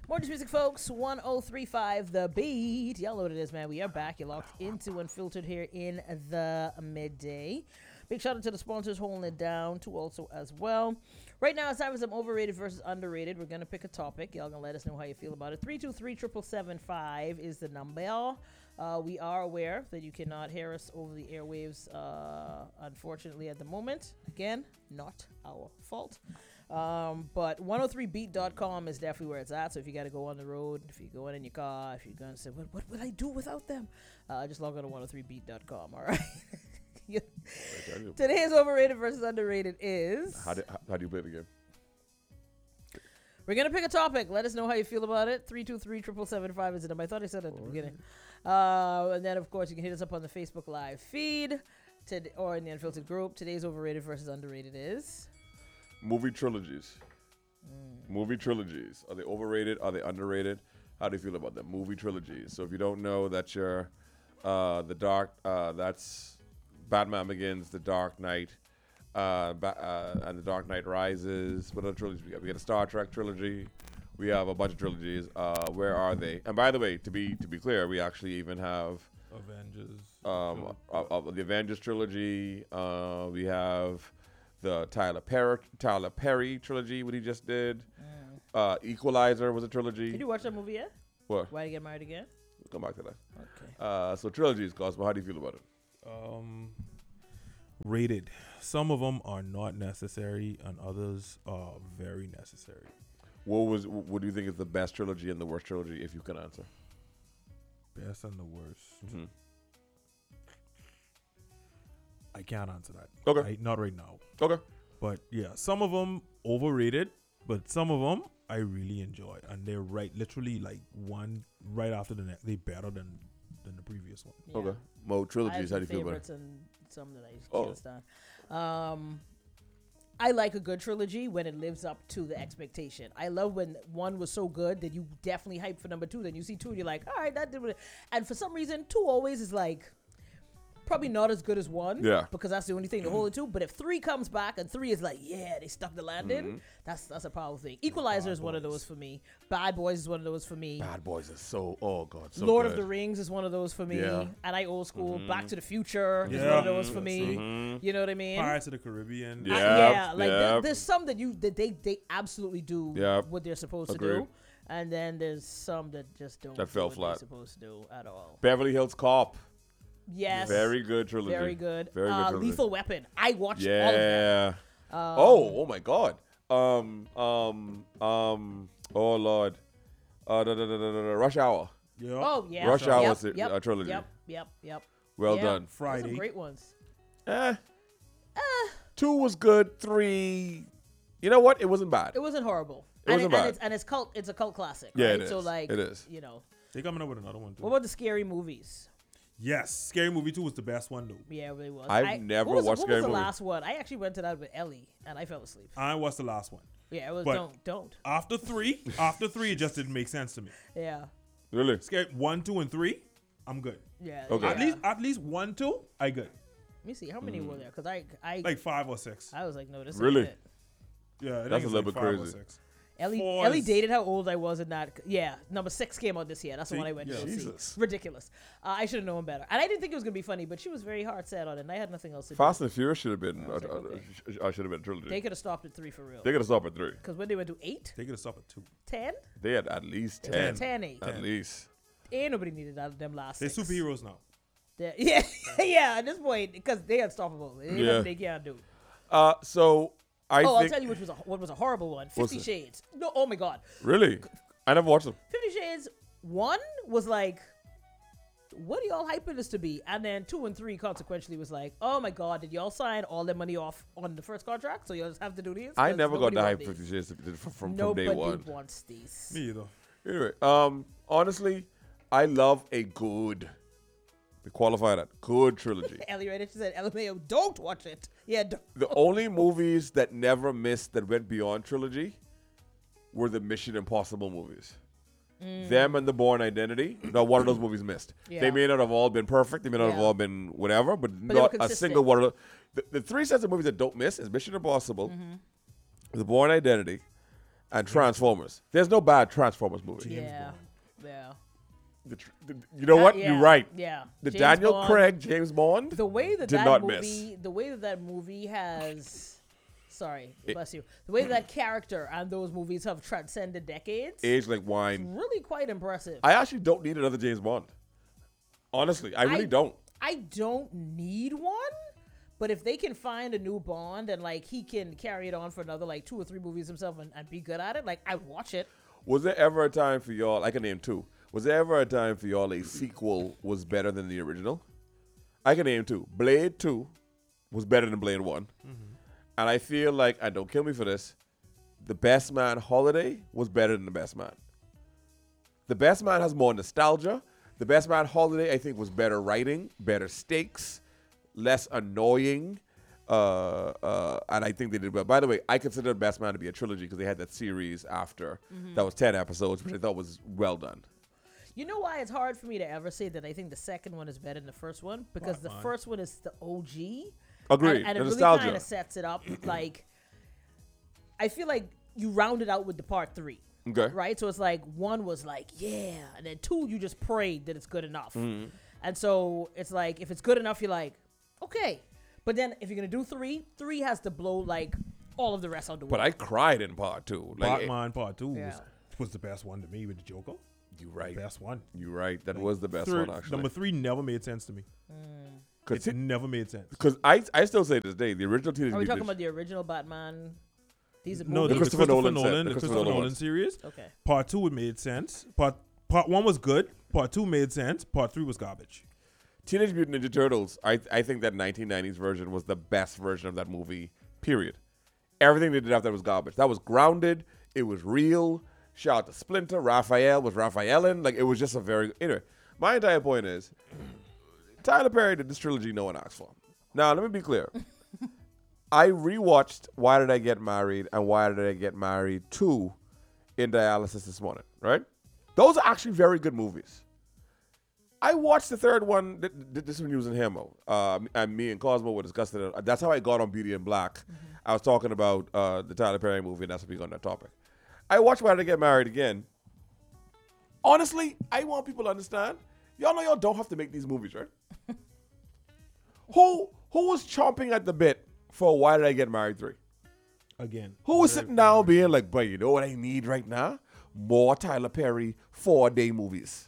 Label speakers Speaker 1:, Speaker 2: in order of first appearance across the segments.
Speaker 1: More Just Music, folks. 1035 The Beat. Y'all know what it is, man. We are back. You're locked into Unfiltered here in the midday. Big shout out to the sponsors holding it down, too, also as well. Right now, it's time for some overrated versus underrated. We're going to pick a topic. Y'all going to let us know how you feel about it. 323-777-5 is the number. We are aware that you cannot hear us over the airwaves, unfortunately, at the moment. Again, not our fault. But 103beat.com is definitely where it's at. So if you got to go on the road, if you're going in your car, if you're going to say, what would I do without them? Just log on to 103beat.com, all right? Today's overrated versus underrated is...
Speaker 2: How do you play the game?
Speaker 1: We're going to pick a topic. Let us know how you feel about it. 323-777-5 is the number. I thought I said it at the beginning. And then, of course, you can hit us up on the Facebook Live feed or in the Unfiltered group. Today's overrated versus underrated is...
Speaker 2: Movie trilogies. Movie trilogies. Are they overrated? Are they underrated? How do you feel about them? Movie trilogies. So if you don't know, that's your that's Batman Begins, The Dark Knight, and The Dark Knight Rises. What other trilogies we got? We got a Star Trek trilogy. We have a bunch of trilogies. Where are they? And by the way, to be clear, we actually even have
Speaker 3: Avengers.
Speaker 2: The Avengers trilogy. We have the Tyler Perry trilogy, what he just did. Equalizer was a trilogy.
Speaker 1: Did you watch that movie yet?
Speaker 2: What?
Speaker 1: Why Did You Get Married Again?
Speaker 2: We'll come back to that.
Speaker 1: Okay.
Speaker 2: So trilogies, Cosmo, how do you feel about it?
Speaker 3: Rated. Some of them are not necessary, and others are very necessary.
Speaker 2: What do you think is the best trilogy and the worst trilogy, if you can answer?
Speaker 3: Best and the worst.
Speaker 2: Mm-hmm.
Speaker 3: I can't answer that.
Speaker 2: Okay.
Speaker 3: Not right now.
Speaker 2: Okay.
Speaker 3: But yeah, some of them overrated, but some of them I really enjoy, and they're literally like one right after the next. They're better than the previous one.
Speaker 1: Yeah.
Speaker 2: Okay. Mo, trilogies, how do you feel about it?
Speaker 1: And some that I can't stand. I like a good trilogy when it lives up to the expectation. I love when one was so good that you definitely hype for number two. Then you see two and you're like, all right, that did what it. And for some reason, two always is like probably not as good as one.
Speaker 2: Yeah.
Speaker 1: Because that's the only thing to hold it to. But if three comes back and three is like, yeah, they stuck the landing, that's a powerful thing. Equalizer is one of those for me. Bad Boys is one of those for me.
Speaker 2: Bad Boys is so good.
Speaker 1: Lord of the Rings is one of those for me.
Speaker 2: Yeah.
Speaker 1: And I old school. Back to the Future is one of those for me. You know what I mean?
Speaker 3: Pirates of the Caribbean.
Speaker 1: There's some that they absolutely do what they're supposed to do. And then there's some that just don't
Speaker 2: That
Speaker 1: do
Speaker 2: fell
Speaker 1: what
Speaker 2: flat.
Speaker 1: they're supposed to do at all.
Speaker 2: Beverly Hills Cop.
Speaker 1: Yes.
Speaker 2: Very good trilogy.
Speaker 1: Very good.
Speaker 2: Very good trilogy.
Speaker 1: Lethal Weapon. I watched all of them.
Speaker 2: Oh my God. Oh Lord. Rush Hour.
Speaker 3: Yeah.
Speaker 1: Oh, yeah.
Speaker 2: Rush Hour
Speaker 1: Yep,
Speaker 2: was a trilogy.
Speaker 1: Yep.
Speaker 2: Well
Speaker 1: Yeah.
Speaker 2: done.
Speaker 1: Those
Speaker 3: Friday.
Speaker 1: are great ones.
Speaker 2: 2 was good. 3, you know what? It wasn't bad.
Speaker 1: It wasn't horrible.
Speaker 2: It wasn't bad.
Speaker 1: And it's cult. It's a cult classic.
Speaker 2: Yeah,
Speaker 1: right?
Speaker 2: it
Speaker 1: So
Speaker 2: is.
Speaker 1: like,
Speaker 2: It is.
Speaker 1: you know.
Speaker 3: They coming up with another one too.
Speaker 1: What about the scary movies?
Speaker 3: Yes, Scary Movie 2 was the best one though.
Speaker 1: Yeah, it really was.
Speaker 2: I've never watched
Speaker 1: What
Speaker 2: Scary
Speaker 1: was the
Speaker 2: Movie.
Speaker 1: last one? I actually went to that with Ellie, and I fell asleep.
Speaker 3: I watched the last one.
Speaker 1: Yeah, it was
Speaker 3: But-
Speaker 1: don't.
Speaker 3: After three, it just didn't make sense to me.
Speaker 1: Yeah.
Speaker 2: Really?
Speaker 3: Scary 1, 2, and 3, I'm good.
Speaker 1: Yeah.
Speaker 2: Okay.
Speaker 1: yeah.
Speaker 3: At least 1, 2, I good.
Speaker 1: Let me see how many were there, because I
Speaker 3: Like 5 or 6.
Speaker 1: was like, no, this
Speaker 2: Really?
Speaker 1: ain't it.
Speaker 3: Yeah, I think
Speaker 2: That's
Speaker 3: it's
Speaker 2: a little
Speaker 3: like
Speaker 2: bit
Speaker 3: 5 or
Speaker 2: crazy.
Speaker 3: 6.
Speaker 1: Ellie
Speaker 3: Fours.
Speaker 1: dated how old I was in that. Yeah, number 6 came out this year. That's the
Speaker 3: See?
Speaker 1: one I went to
Speaker 3: Yeah.
Speaker 1: go
Speaker 2: Jesus.
Speaker 1: see. Ridiculous. I should have known better, and I didn't think it was gonna be funny, but she was very hard set on it, and I had nothing else to
Speaker 2: Fast
Speaker 1: do.
Speaker 2: and Furious should have been.
Speaker 1: was like, okay.
Speaker 2: Should have been a trilogy.
Speaker 1: They could have stopped at 3 for real.
Speaker 2: They could have stopped at 3.
Speaker 1: Because when they went to 8,
Speaker 3: They could have stopped at 2.
Speaker 1: 10,
Speaker 2: They had at least
Speaker 1: 10,
Speaker 2: 10.
Speaker 1: 8.
Speaker 2: At least.
Speaker 1: Ain't nobody needed that them last.
Speaker 3: They're
Speaker 1: 6.
Speaker 3: superheroes now.
Speaker 1: Yeah, yeah. At this point, because they unstoppable. They
Speaker 2: Yeah.
Speaker 1: nothing they can't do.
Speaker 2: So I
Speaker 1: I'll
Speaker 2: think.
Speaker 1: tell you what was a horrible one.
Speaker 2: What's
Speaker 1: 50
Speaker 2: it?
Speaker 1: Shades. No, oh my God.
Speaker 2: Really? I never watched them.
Speaker 1: 50 Shades 1 was like, what are y'all hyping this to be? And then 2 and 3 consequentially was like, oh my God, did y'all sign all their money off on the first contract? So y'all just have to do these?
Speaker 2: I
Speaker 1: 'Cause
Speaker 2: never got
Speaker 1: nobody
Speaker 2: the
Speaker 1: want
Speaker 2: hype
Speaker 1: these.
Speaker 2: 50 Shades from
Speaker 1: Nobody
Speaker 2: day one.
Speaker 1: wants these.
Speaker 3: Me either.
Speaker 2: Anyway, honestly, I love a good. We qualify that good trilogy.
Speaker 1: Ellie read it. She said, LMAO, don't watch it. Yeah, don't.
Speaker 2: The only movies that never missed that went beyond trilogy were the Mission Impossible movies. Them and The Bourne Identity. Not one of those movies missed.
Speaker 1: Yeah.
Speaker 2: They may not have all been perfect. They may not have
Speaker 1: Yeah.
Speaker 2: all been whatever, but
Speaker 1: they were
Speaker 2: not a
Speaker 1: consistent.
Speaker 2: single one of the 3 sets of movies that don't miss is Mission Impossible, The Bourne Identity, and Transformers. There's no bad Transformers movie.
Speaker 1: Yeah. Yeah.
Speaker 2: You know what?
Speaker 1: Yeah,
Speaker 2: You're right.
Speaker 1: Yeah.
Speaker 2: The
Speaker 1: James
Speaker 2: Daniel
Speaker 1: Bond,
Speaker 2: Craig James Bond.
Speaker 1: The way that
Speaker 2: did
Speaker 1: that
Speaker 2: not
Speaker 1: movie,
Speaker 2: miss.
Speaker 1: the way that that movie has, sorry, bless you. The way that character and those movies have transcended decades,
Speaker 2: Age like
Speaker 1: is
Speaker 2: wine.
Speaker 1: really quite impressive.
Speaker 2: I actually don't need another James Bond. Honestly, I really don't.
Speaker 1: I don't need one, but if they can find a new Bond and like he can carry it on for another like 2 or 3 movies himself and be good at it, like I'd watch it.
Speaker 2: Was there ever a time for y'all? I can name 2. Was there ever a time for y'all a sequel was better than the original? I can name 2. Blade 2 was better than Blade 1. And I feel like, and don't kill me for this, The Best Man Holiday was better than The Best Man. The Best Man has more nostalgia. The Best Man Holiday, I think, was better writing, better stakes, less annoying. And I think they did well. By the way, I consider The Best Man to be a trilogy because they had that series after that was 10 episodes, which I thought was well done.
Speaker 1: You know why it's hard for me to ever say that I think the second one is better than the first one? Because the first one is the OG.
Speaker 2: Agreed.
Speaker 1: And
Speaker 2: The
Speaker 1: it really
Speaker 2: nostalgia.
Speaker 1: kind of sets it up. Like, I feel like you round it out with the part 3.
Speaker 2: Okay.
Speaker 1: Right? So it's like 1 was like, yeah. And then 2, you just prayed that it's good enough.
Speaker 2: Mm-hmm.
Speaker 1: And so it's like, if it's good enough, you're like, okay. But then if you're going to do 3 has to blow like all of the rest out the
Speaker 2: But
Speaker 1: way.
Speaker 2: I cried in part 2. Like,
Speaker 3: Batman Part 2
Speaker 1: Yeah.
Speaker 3: was the best one to me with the Joker.
Speaker 2: you right.
Speaker 3: Best one.
Speaker 2: You right. That was the best
Speaker 3: Third,
Speaker 2: one, actually.
Speaker 3: number 3 never made sense to me.
Speaker 2: Because
Speaker 3: It never made sense.
Speaker 2: I still say to this day, the original Teenage
Speaker 1: Are we talking
Speaker 2: Mutant
Speaker 1: about the original Batman? These are
Speaker 3: No, the
Speaker 1: movies?
Speaker 2: Christopher Nolan set, the
Speaker 3: the
Speaker 2: Christopher
Speaker 3: Christopher
Speaker 2: Nolan
Speaker 3: Nolan
Speaker 2: ones.
Speaker 3: series.
Speaker 1: Okay.
Speaker 3: Part 2 it made sense. Part 1 was good. Part 2 made sense. Part 3 was garbage.
Speaker 2: Teenage Mutant Ninja Turtles, I think that 1990s version was the best version of that movie, period. Everything they did after that was garbage. That was grounded. It was real. Shout out to Splinter. Raphael was Raphaelin. Like, it was just a very... Anyway, my entire point is, Tyler Perry did this trilogy no one asked for. Now, let me be clear. I rewatched Why Did I Get Married and Why Did I Get Married 2 in dialysis this morning, right? Those are actually very good movies. I watched the third one, this one using Hamo, and me and Cosmo were discussing it. That's how I got on Beauty and Black. I was talking about the Tyler Perry movie, and that's what we got on that topic. I watched Why Did I Get Married again. Honestly, I want people to understand, y'all know y'all don't have to make these movies, right? Who was chomping at the bit for Why Did I Get Married 3?
Speaker 3: Again.
Speaker 2: Who was sitting down being like, but you know what I need right now? More Tyler Perry 4-day movies.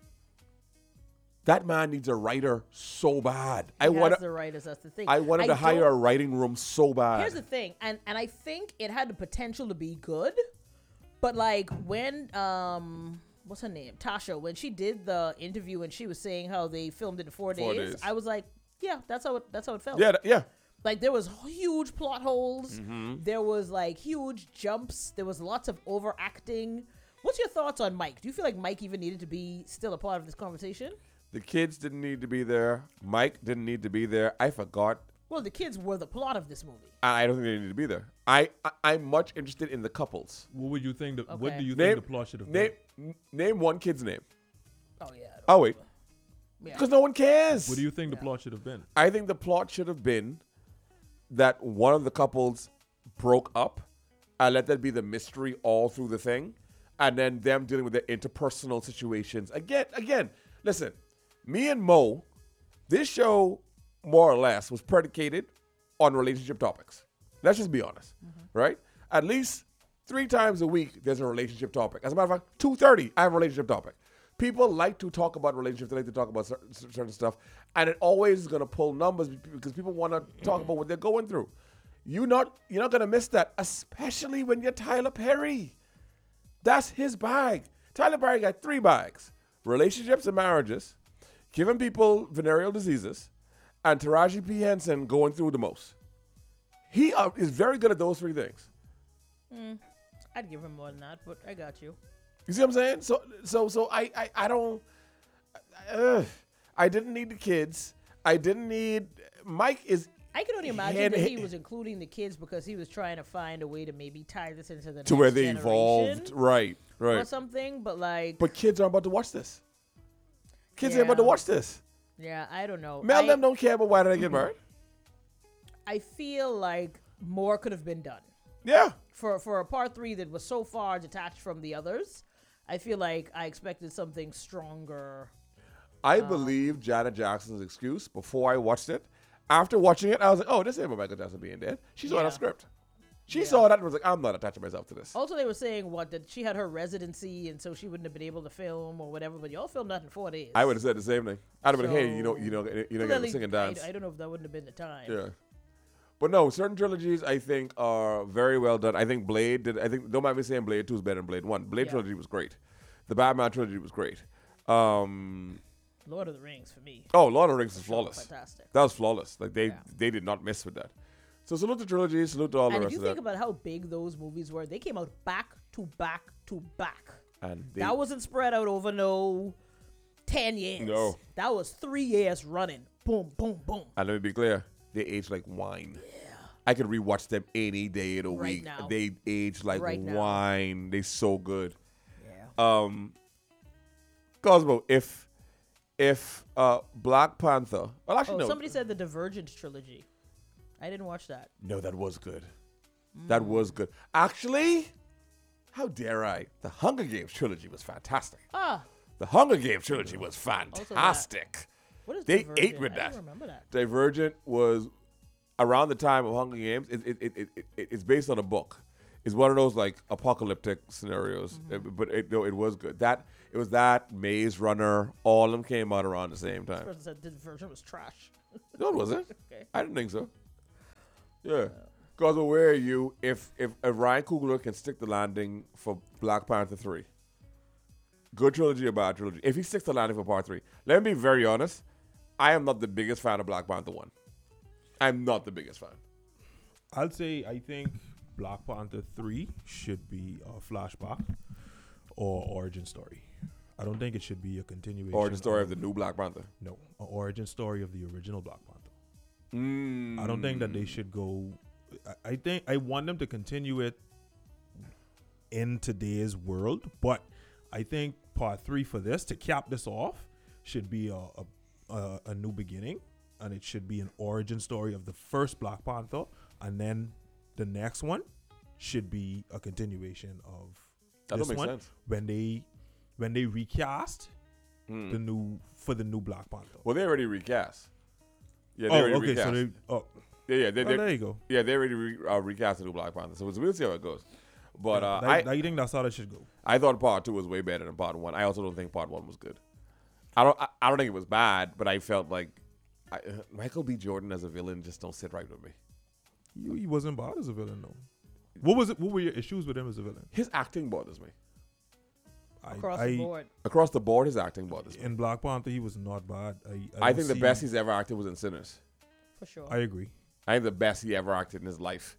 Speaker 2: That man needs a writer so bad.
Speaker 1: He has the writers, that's the thing.
Speaker 2: I wanted to hire a writing room so bad.
Speaker 1: Here's the thing, and I think it had the potential to be good, but like when what's her name, Tasha, when she did the interview and she was saying how they filmed it in 4 days, I was like, yeah, that's how it felt.
Speaker 2: Yeah.
Speaker 1: Like there was huge plot holes, there was like huge jumps, there was lots of overacting. What's your thoughts on Mike? Do you feel like Mike even needed to be still a part of this conversation?
Speaker 2: The kids didn't need to be there. Mike didn't need to be there. I forgot.
Speaker 1: Well, the kids were the plot of this movie.
Speaker 2: I don't think they need to be there. I'm much interested in the couples.
Speaker 3: What would you think? What
Speaker 1: Okay.
Speaker 3: do you think the plot should have been?
Speaker 2: Name one kid's name.
Speaker 1: Oh yeah.
Speaker 2: Oh, wait.
Speaker 1: Yeah.
Speaker 2: Because no one cares.
Speaker 3: What do you think the plot should have been?
Speaker 2: I think the plot should have been that one of the couples broke up and let that be the mystery all through the thing. And then them dealing with their interpersonal situations. Again, listen, me and Mo, this show, more or less, was predicated on relationship topics. Let's just be honest, right? At least 3 times a week, there's a relationship topic. As a matter of fact, 2:30, I have a relationship topic. People like to talk about relationships. They like to talk about certain stuff. And it always is going to pull numbers because people want to talk about what they're going through. You're not going to miss that, especially when you're Tyler Perry. That's his bag. Tyler Perry got 3 bags. Relationships and marriages, giving people venereal diseases, and Taraji P. Henson going through the most. He is very good at those 3 things.
Speaker 1: I'd give him more than that, but I got you.
Speaker 2: You see what I'm saying? So I don't. I didn't need the kids. I didn't need. Mike is.
Speaker 1: I can only imagine that he was including the kids because he was trying to find a way to maybe tie this into the
Speaker 2: to
Speaker 1: next
Speaker 2: where they
Speaker 1: generation
Speaker 2: evolved, right?
Speaker 1: or something. But like,
Speaker 2: But kids aren't about to watch this. Kids
Speaker 1: Yeah.
Speaker 2: ain't about to watch this.
Speaker 1: yeah, I don't know.
Speaker 2: Mel them don't care about Why Did I Get Married.
Speaker 1: I feel like more could have been done.
Speaker 2: Yeah.
Speaker 1: For a part 3 that was so far detached from the others, I feel like I expected something stronger.
Speaker 2: I believe Janet Jackson's excuse before I watched it. After watching it, I was like, oh, this ain't about Michael Jackson being dead. She saw
Speaker 1: Yeah.
Speaker 2: that script. She
Speaker 1: Yeah.
Speaker 2: saw that and was like, I'm not attaching myself to this.
Speaker 1: Also, they were saying that she had her residency and so she wouldn't have been able to film or whatever. But y'all filmed that in 4 days.
Speaker 2: I would have said the same thing. I'd have been like, hey, you know,
Speaker 1: So-
Speaker 2: you don't get to
Speaker 1: Clearly,
Speaker 2: sing and dance.
Speaker 1: I don't know if that wouldn't have been the time.
Speaker 2: Yeah. But no, certain trilogies I think are very well done. I think Blade did. I think don't mind me saying Blade 2 is better than Blade 1. Blade
Speaker 1: Yeah.
Speaker 2: trilogy was great. The Batman trilogy was great.
Speaker 1: Lord of the Rings for me.
Speaker 2: Oh, Lord of the Rings is
Speaker 1: Sure,
Speaker 2: flawless.
Speaker 1: Fantastic.
Speaker 2: That was flawless. Like
Speaker 1: Yeah.
Speaker 2: they did not miss with that. So salute to trilogy, salute to all the
Speaker 1: And if
Speaker 2: rest
Speaker 1: you
Speaker 2: of
Speaker 1: think
Speaker 2: that.
Speaker 1: about how big those movies were, they came out back to back to back.
Speaker 2: And they,
Speaker 1: That wasn't spread out over no 10 years.
Speaker 2: No.
Speaker 1: That was 3 years running. Boom, boom, boom.
Speaker 2: and let me be clear, they age like wine. I could rewatch them any day of the
Speaker 1: Right
Speaker 2: week.
Speaker 1: now.
Speaker 2: They age like
Speaker 1: Right now.
Speaker 2: wine. They so good.
Speaker 1: Yeah.
Speaker 2: Cosmo, if Black Panther, well actually
Speaker 1: Oh,
Speaker 2: no,
Speaker 1: somebody said the Divergent trilogy. I didn't watch that.
Speaker 2: no, that was good. That was good. Actually, how dare I? The Hunger Games trilogy was fantastic.
Speaker 1: Ah,
Speaker 2: The Hunger Games trilogy was fantastic.
Speaker 1: what is
Speaker 2: They
Speaker 1: Divergent?
Speaker 2: ate with
Speaker 1: I
Speaker 2: that.
Speaker 1: don't remember that.
Speaker 2: Divergent was around the time of Hunger Games. It's based on a book. It's one of those like apocalyptic scenarios, but it was good. It was that Maze Runner. All of them came out around the same
Speaker 1: This
Speaker 2: time.
Speaker 1: person said Divergent was trash.
Speaker 2: No, it wasn't.
Speaker 1: Okay.
Speaker 2: I didn't think so. Yeah. Because where are you if Ryan Coogler can stick the landing for Black Panther 3? Good trilogy or bad trilogy? If he sticks the landing for part 3, let me be very honest. I am not the biggest fan of Black Panther 1. I'm not the biggest fan.
Speaker 3: I'll say I think Black Panther 3 should be a flashback or origin story. I don't think it should be a continuation.
Speaker 2: Or the story of the new Black Panther.
Speaker 3: No, an origin story of the original Black Panther.
Speaker 2: Mm.
Speaker 3: I don't think that they should go. I think I want them to continue it in today's world, but I think part 3 for this to cap this off should be a new beginning, and it should be an origin story of the first Black Panther, and then the next one should be a continuation of
Speaker 2: That
Speaker 3: this
Speaker 2: don't make
Speaker 3: one
Speaker 2: sense.
Speaker 3: when they recast the new Black Panther.
Speaker 2: Well, they already recast. Yeah, they already recast.
Speaker 3: So they
Speaker 2: they
Speaker 3: there you go.
Speaker 2: yeah, they already recast the new Black Panther. So we'll see how it goes. But
Speaker 3: I think that's how it should go.
Speaker 2: I thought part 2 was way better than part 1. I also don't think part 1 was good. I don't think it was bad, but I felt like Michael B. Jordan as a villain just don't sit right with me.
Speaker 3: He wasn't bad as a villain though. What were your issues with him as a villain?
Speaker 2: His acting bothers me.
Speaker 1: Across the board.
Speaker 2: Across the board, his acting bothers me.
Speaker 3: In Black Panther, he was not bad.
Speaker 2: I think the best he's ever acted was in Sinners.
Speaker 1: For sure.
Speaker 3: I agree.
Speaker 2: I think the best he ever acted in his life.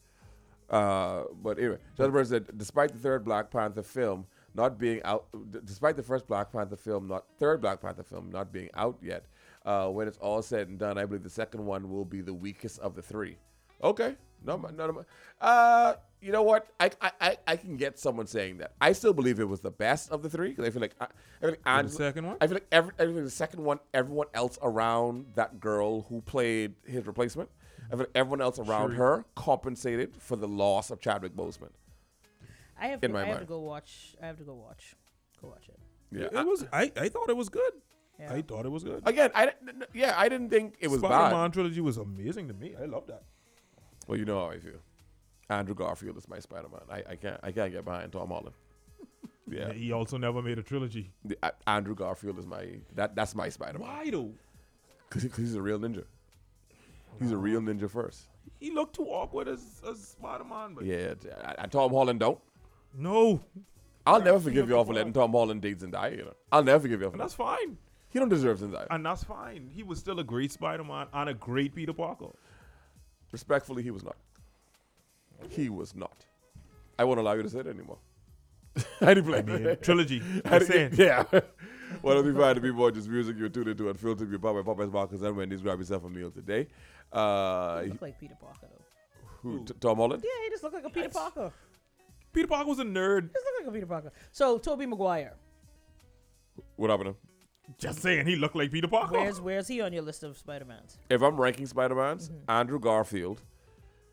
Speaker 2: But anyway, Jonathan Burns said, despite the third Black Panther film not being out, despite the first Black Panther film, third Black Panther film not being out yet, when it's all said and done, I believe the second one will be the weakest of the 3. Okay. No. You know what? I can get someone saying that. I still believe it was the best of the 3 because I feel like
Speaker 3: The second one?
Speaker 2: I feel like everything the second one, everyone else around that girl who played his replacement, I feel like everyone else around
Speaker 3: Shuri.
Speaker 2: her compensated for the loss of Chadwick Boseman.
Speaker 1: I have
Speaker 2: in
Speaker 1: to,
Speaker 2: my
Speaker 1: I have
Speaker 2: mind.
Speaker 1: to go watch. I have to go watch. Go watch it.
Speaker 2: Yeah,
Speaker 3: It was. I thought it was good.
Speaker 1: Yeah.
Speaker 3: I thought it was good.
Speaker 2: again, I didn't think it was bad.
Speaker 3: Spider-Man trilogy was amazing to me. I love that.
Speaker 2: Well, you know how I feel. Andrew Garfield is my Spider-Man. I can't get behind Tom Holland. Yeah,
Speaker 3: He also never made a trilogy.
Speaker 2: Andrew Garfield is that's my Spider-Man
Speaker 3: Why though?
Speaker 2: because he's a real ninja. He's a real ninja first.
Speaker 3: He looked too awkward as Spider-Man. But
Speaker 2: Yeah, and Tom Holland don't.
Speaker 3: no,
Speaker 2: I'll never forgive y'all for letting Tom Holland date Zendaya. You know, I'll never forgive y'all for
Speaker 3: and
Speaker 2: that.
Speaker 3: that's fine.
Speaker 2: He don't deserve Zendaya.
Speaker 3: And that's fine. He was still a great Spider-Man and a great Peter Parker.
Speaker 2: Respectfully, he was not. He was not. I won't allow you to say it anymore. I didn't play.
Speaker 3: I mean, trilogy.
Speaker 2: I
Speaker 3: Just saying.
Speaker 2: yeah. Well, it'll be fine to be more just music. You're tuned into Unfiltered. Your Popeyes Marcus and Wendy's. Grab yourself a meal today.
Speaker 1: He looked like Peter Parker though.
Speaker 2: Tom Holland?
Speaker 1: Yeah, he just looked like a Peter Parker.
Speaker 3: Peter Parker was a nerd.
Speaker 1: He just looked like a Peter Parker. So Tobey Maguire,
Speaker 2: What happened?
Speaker 3: Just saying, he looked like Peter Parker.
Speaker 1: where's he on your list of Spider-Mans?
Speaker 2: If I'm ranking Spider-Mans, Andrew Garfield,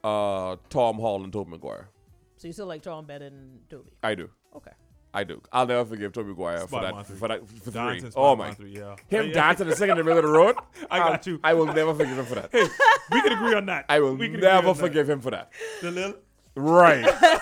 Speaker 2: Tom Holland and Tobey Maguire.
Speaker 1: So you still like Tom better than Toby?
Speaker 2: I do.
Speaker 1: Okay.
Speaker 2: I do. I'll never forgive Tobey Maguire for
Speaker 3: Spider-Man
Speaker 2: that. For three.
Speaker 3: Dancing
Speaker 2: Oh my!
Speaker 3: Spider-Man 3, yeah.
Speaker 2: Him dancing and singing in the middle of the road.
Speaker 3: I got you.
Speaker 2: I will never forgive him for that.
Speaker 3: We can agree on that.
Speaker 2: I will
Speaker 3: We can
Speaker 2: never
Speaker 3: agree on that.
Speaker 2: forgive him for that.
Speaker 3: The little.
Speaker 2: Right.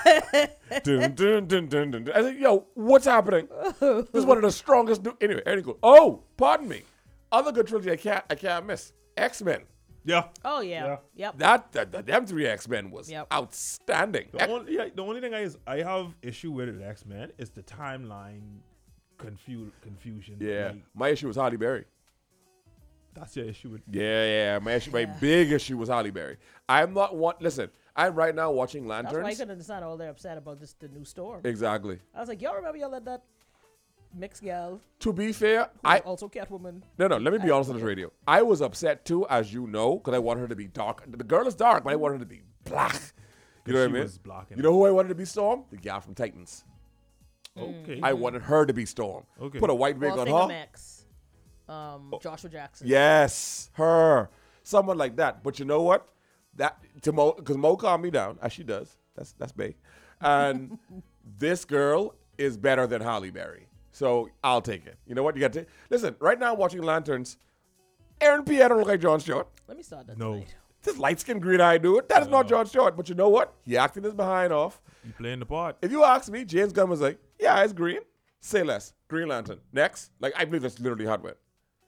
Speaker 2: dun, dun, dun, dun, dun. I think, yo, what's happening? This is one of the strongest. Anyway, cool. Oh, pardon me. Other good trilogy I can't miss. X-Men.
Speaker 3: Yeah.
Speaker 1: Oh yeah. Yep.
Speaker 2: Them three X-Men was outstanding.
Speaker 3: The only thing I have issue with X-Men is the timeline confusion.
Speaker 2: Yeah.
Speaker 3: Like,
Speaker 2: My issue was Halle Berry.
Speaker 3: that's your issue with.
Speaker 2: Yeah. My big issue was Halle Berry. I'm not one. Listen, I'm right now watching
Speaker 1: That's
Speaker 2: Lanterns.
Speaker 1: why I couldn't understand all they're upset about the new Storm.
Speaker 2: Exactly.
Speaker 1: I was like, y'all remember y'all let that mixed gal,
Speaker 2: To be fair,
Speaker 1: also Catwoman.
Speaker 2: No, let me be honest on this radio. I was upset too, as you know, because I wanted her to be dark. The girl is dark, but I wanted her to be black. You know what I
Speaker 3: She
Speaker 2: mean?
Speaker 3: was black in
Speaker 2: You know who I wanted to be Storm? The gal from Titans.
Speaker 3: Okay.
Speaker 2: I wanted her to be Storm.
Speaker 3: Okay.
Speaker 2: Put a white wig on
Speaker 1: Finger
Speaker 2: her.
Speaker 1: Max. Joshua Jackson.
Speaker 2: Yes, her. Someone like that. But you know what? That to Mo, because Mo calmed me down, as she does. That's Bay. And this girl is better than Halle Berry. So I'll take it. You know what? You got to listen. Right now, I'm watching Lanterns. Aaron Pierre don't look like John Stewart.
Speaker 1: Let me start that
Speaker 3: No.
Speaker 1: tonight.
Speaker 2: This light-skinned green-eyed dude. That is not John Stewart. But you know what? He acting his behind off.
Speaker 3: You playing the part.
Speaker 2: If you ask me, James Gunn was like, yeah, it's green. Say less. Green Lantern. Next. Like, I believe that's literally how it went.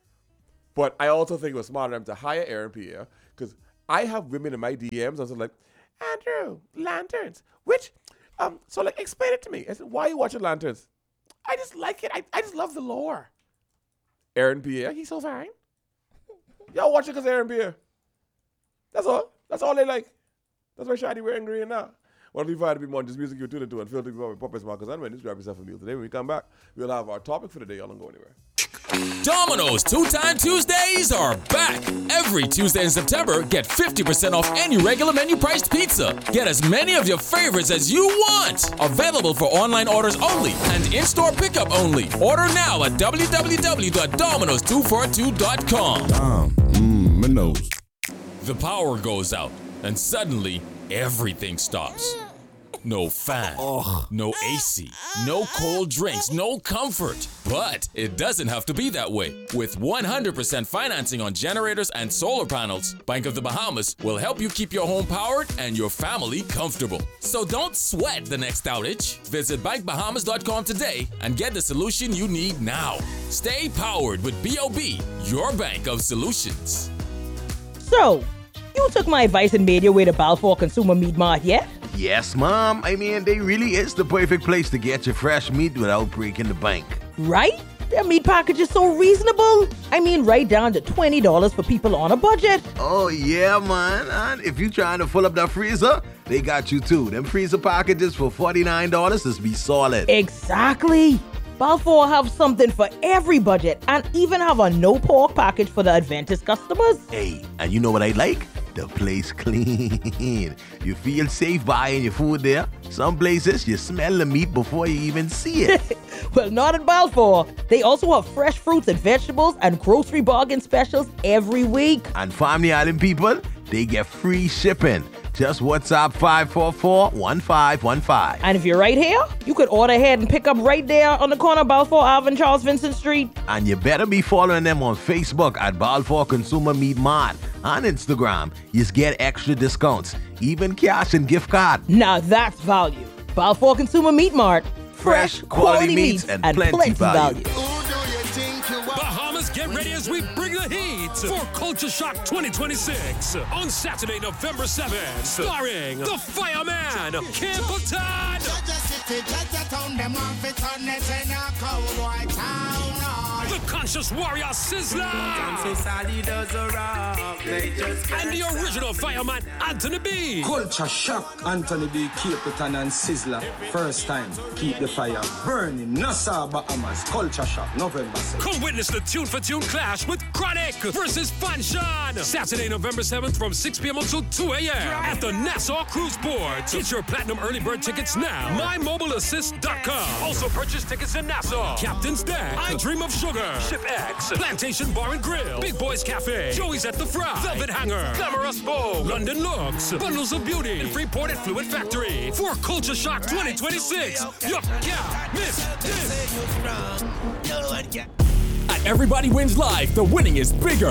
Speaker 2: But I also think it was smart of them to hire Aaron Pierre, because I have women in my DMs. I was like, Andrew, Lanterns. Which, so like, explain it to me. I said, why are you watching Lanterns? I just like it. I just love the lore. Aaron Pierre, he's so fine. Y'all watch it because Aaron Pierre. That's all. That's all they like. That's why Shady wearing green now. What if we find to be more just music you tune into and feel to be more with Puppets Marcus Unwin? Just grab yourself a meal today. When we come back, we'll have our topic for the day. Y'all don't go anywhere.
Speaker 4: Domino's Two-Time Tuesdays are back. Every Tuesday in September, get 50% off any regular menu priced pizza. Get as many of your favorites as you want. Available for online orders only and in-store pickup only. Order now at www.domino's242.com.
Speaker 5: Minnows.
Speaker 4: The power goes out, and suddenly, everything stops. No fan, no AC, no cold drinks, no comfort. But it doesn't have to be that way. With 100% financing on generators and solar panels, Bank of the Bahamas will help you keep your home powered and your family comfortable. So don't sweat the next outage. Visit bankbahamas.com today and get the solution you need now. Stay powered with B.O.B., your bank of solutions.
Speaker 6: So, you took my advice and made your way to Balfour Consumer Meat Mart yet?
Speaker 5: Yes, Mom. I mean, they really is the perfect place to get your fresh meat without breaking the bank.
Speaker 6: Right? Their meat package is so reasonable. I mean, right down to $20 for people on a budget.
Speaker 5: Oh, yeah, man. And if you trying to fill up that freezer, they got you too. Them freezer packages for $49 is be solid.
Speaker 6: Exactly. Balfour have something for every budget and even have a no pork package for the Adventist customers.
Speaker 5: Hey, and you know what I like? The place clean. You feel safe buying your food there. Some places you smell the meat before you even see it.
Speaker 6: Well, not at Balfour. They also have fresh fruits and vegetables and grocery bargain specials every week.
Speaker 5: And Family Island people, they get free shipping. Just WhatsApp 544-1515.
Speaker 6: And if you're right here, you could order ahead and pick up right there on the corner of Balfour Ave and Charles Vincent Street.
Speaker 5: And you better be following them on Facebook at Balfour Consumer Meat Mart. On Instagram, you get extra discounts, even cash and gift card.
Speaker 6: Now that's value. Balfour Consumer Meat Mart.
Speaker 5: Fresh, quality meats and plenty value.
Speaker 7: Bahamas, get ready as we bring the heat for Culture Shock 2026 on Saturday, November 7th, starring The Fireman, Kim Button, The Conscious Warrior Sizzler, and the original Fireman, Anthony B.
Speaker 8: Culture Shock, Anthony B. Capleton and Sizzler. First time, keep the fire burning. Nassau, Bahamas. Culture Shock, November 6th.
Speaker 7: Come witness the Tune for Tune clash with Chronic versus Fanshan. Saturday, November 7th from 6 p.m. until 2 a.m. at the Nassau Cruise Port. Get your platinum early bird tickets now. MyMobileAssist.com. Also purchase tickets in Nassau. Captain's Deck, I Dream of Sugar Burger, Ship X, Plantation Bar and Grill, Big Boys Cafe, Joey's at the Fry, Velvet Hanger, Glamorous Bow, London Looks, Bundles of Beauty, and Freeport at Fluid Factory. For Culture Shock 2026, you can't miss this.
Speaker 4: At Everybody Wins Live, the winning is bigger.